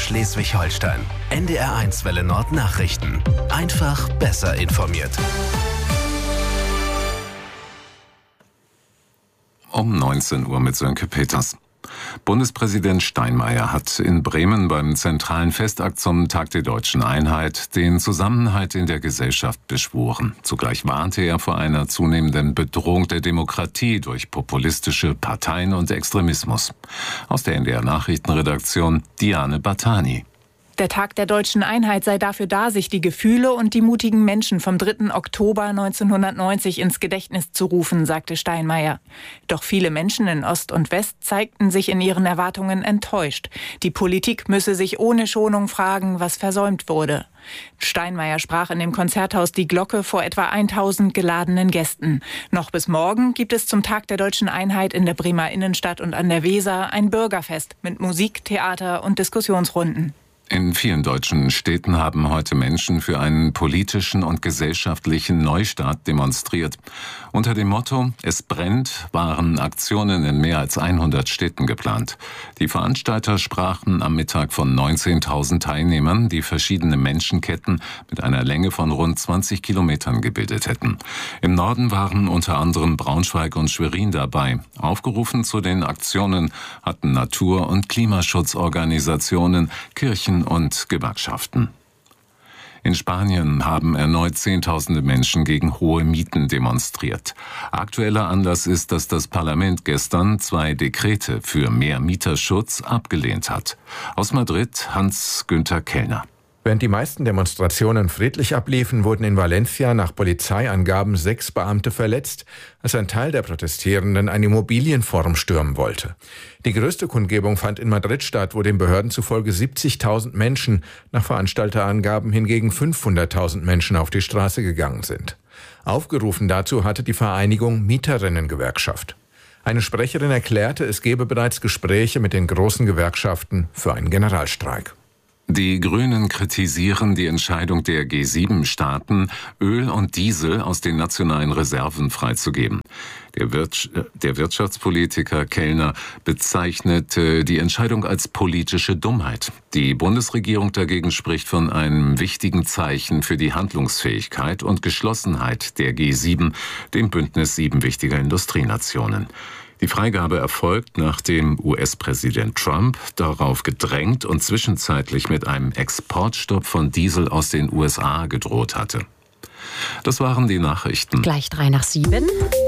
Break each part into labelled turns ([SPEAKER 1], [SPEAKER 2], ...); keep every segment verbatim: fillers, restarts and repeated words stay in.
[SPEAKER 1] Schleswig-Holstein. N D R eins Welle Nord Nachrichten. Einfach besser informiert.
[SPEAKER 2] Um neunzehn Uhr mit Sönke Peters. Bundespräsident Steinmeier hat in Bremen beim zentralen Festakt zum Tag der Deutschen Einheit den Zusammenhalt in der Gesellschaft beschworen. Zugleich warnte er vor einer zunehmenden Bedrohung der Demokratie durch populistische Parteien und Extremismus. Aus der N D R Nachrichtenredaktion Diane Batani.
[SPEAKER 3] Der Tag der Deutschen Einheit sei dafür da, sich die Gefühle und die mutigen Menschen vom dritten Oktober neunzehnhundertneunzig ins Gedächtnis zu rufen, sagte Steinmeier. Doch viele Menschen in Ost und West zeigten sich in ihren Erwartungen enttäuscht. Die Politik müsse sich ohne Schonung fragen, was versäumt wurde. Steinmeier sprach in dem Konzerthaus Die Glocke vor etwa tausend geladenen Gästen. Noch bis morgen gibt es zum Tag der Deutschen Einheit in der Bremer Innenstadt und an der Weser ein Bürgerfest mit Musik, Theater und Diskussionsrunden.
[SPEAKER 2] In vielen deutschen Städten haben heute Menschen für einen politischen und gesellschaftlichen Neustart demonstriert. Unter dem Motto "Es brennt" waren Aktionen in mehr als hundert Städten geplant. Die Veranstalter sprachen am Mittag von neunzehntausend Teilnehmern, die verschiedene Menschenketten mit einer Länge von rund zwanzig Kilometern gebildet hätten. Im Norden waren unter anderem Braunschweig und Schwerin dabei. Aufgerufen zu den Aktionen hatten Natur- und Klimaschutzorganisationen, Kirchen und Gewerkschaften. In Spanien haben erneut Zehntausende Menschen gegen hohe Mieten demonstriert. Aktueller Anlass ist, dass das Parlament gestern zwei Dekrete für mehr Mieterschutz abgelehnt hat. Aus Madrid Hans-Günther Kellner.
[SPEAKER 4] Während die meisten Demonstrationen friedlich abliefen, wurden in Valencia nach Polizeiangaben sechs Beamte verletzt, als ein Teil der Protestierenden ein Immobilienforum stürmen wollte. Die größte Kundgebung fand in Madrid statt, wo den Behörden zufolge siebzigtausend Menschen, nach Veranstalterangaben hingegen fünfhunderttausend Menschen auf die Straße gegangen sind. Aufgerufen dazu hatte die Vereinigung Mieterinnengewerkschaft. Eine Sprecherin erklärte, es gebe bereits Gespräche mit den großen Gewerkschaften für einen Generalstreik.
[SPEAKER 2] Die Grünen kritisieren die Entscheidung der G sieben Staaten, Öl und Diesel aus den nationalen Reserven freizugeben. Der, Wirtsch- der Wirtschaftspolitiker Kellner bezeichnete die Entscheidung als politische Dummheit. Die Bundesregierung dagegen spricht von einem wichtigen Zeichen für die Handlungsfähigkeit und Geschlossenheit der G sieben, dem Bündnis sieben wichtiger Industrienationen. Die Freigabe erfolgt, nachdem U S-Präsident Trump darauf gedrängt und zwischenzeitlich mit einem Exportstopp von Diesel aus den U S A gedroht hatte. Das waren die Nachrichten.
[SPEAKER 5] Gleich drei nach sieben.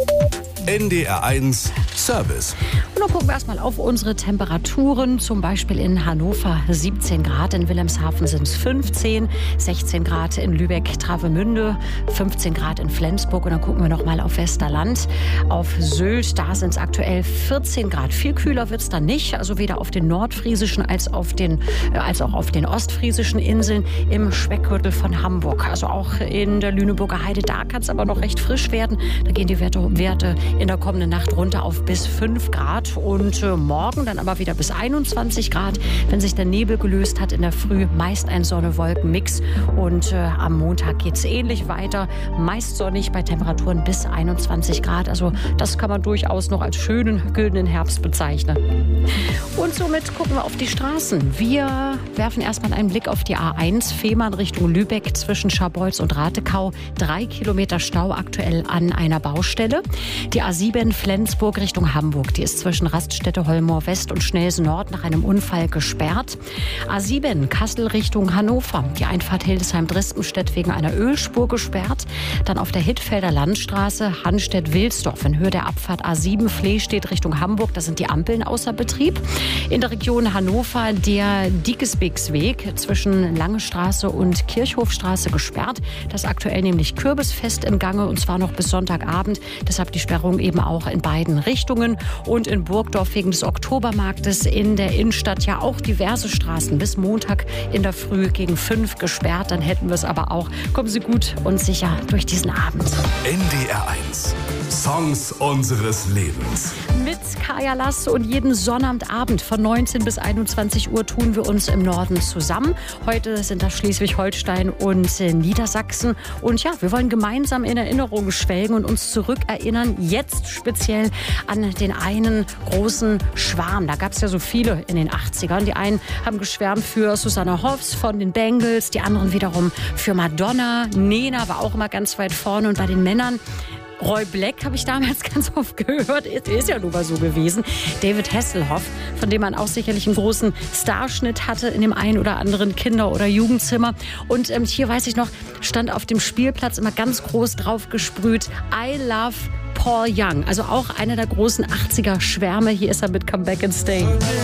[SPEAKER 1] N D R eins Service.
[SPEAKER 5] Und dann gucken wir erstmal auf unsere Temperaturen. Zum Beispiel in Hannover siebzehn Grad, in Wilhelmshaven sind es fünfzehn, sechzehn Grad in Lübeck, Travemünde, fünfzehn Grad in Flensburg. Und dann gucken wir noch mal auf Westerland. Auf Sylt, da sind es aktuell vierzehn Grad. Viel kühler wird es dann nicht. Also weder auf den nordfriesischen als, auf den, äh, als auch auf den ostfriesischen Inseln im Speckgürtel von Hamburg. Also auch in der Lüneburger Heide, da kann es aber noch recht frisch werden. Da gehen die Werte, Werte in der kommenden Nacht runter auf bis fünf Grad und äh, morgen dann aber wieder bis einundzwanzig Grad, wenn sich der Nebel gelöst hat in der Früh. Meist ein Sonne-Wolken-Mix und äh, am Montag geht es ähnlich weiter. Meist sonnig bei Temperaturen bis einundzwanzig Grad. Also das kann man durchaus noch als schönen, güldenen Herbst bezeichnen. Und somit gucken wir auf die Straßen. Wir werfen erstmal einen Blick auf die A eins Fehmarn Richtung Lübeck zwischen Scharbeutz und Ratekau. Drei Kilometer Stau aktuell an einer Baustelle. Die A sieben Flensburg Richtung Hamburg, die ist zwischen Raststätte Holmoor West und Schnelsen Nord nach einem Unfall gesperrt. A sieben Kassel Richtung Hannover, die Einfahrt Hildesheim-Dresdenstedt wegen einer Ölspur gesperrt. Dann auf der Hittfelder Landstraße Hannstedt-Wilsdorf in Höhe der Abfahrt A sieben Flehstedt Richtung Hamburg, da sind die Ampeln außer Betrieb. In der Region Hannover der Diekesbeksweg zwischen Lange Straße und Kirchhofstraße gesperrt. Das ist aktuell nämlich Kürbisfest im Gange und zwar noch bis Sonntagabend. Deshalb die Sperrung eben auch in beiden Richtungen. Und in Burgdorf wegen des Oktobermarktes in der Innenstadt ja auch diverse Straßen bis Montag in der Früh gegen fünf gesperrt. Dann hätten wir es aber auch. Kommen Sie gut und sicher durch diesen Abend.
[SPEAKER 1] N D R eins Songs unseres Lebens.
[SPEAKER 5] Mit ist Kaya Lass und jeden Sonnabendabend von neunzehn bis einundzwanzig Uhr tun wir uns im Norden zusammen. Heute sind das Schleswig-Holstein und Niedersachsen. Und ja, wir wollen gemeinsam in Erinnerungen schwelgen und uns zurückerinnern, jetzt speziell an den einen großen Schwarm. Da gab es ja so viele in den achtzigern. Die einen haben geschwärmt für Susanna Hoffs von den Bangles, die anderen wiederum für Madonna. Nena war auch immer ganz weit vorne. Und bei den Männern, Roy Black habe ich damals ganz oft gehört, ist, ist ja nun mal so gewesen. David Hasselhoff, von dem man auch sicherlich einen großen Starschnitt hatte in dem einen oder anderen Kinder- oder Jugendzimmer. Und ähm, hier, weiß ich noch, stand auf dem Spielplatz immer ganz groß drauf gesprüht, I love Paul Young. Also auch einer der großen achtziger Schwärme. Hier ist er mit Come Back and Stay.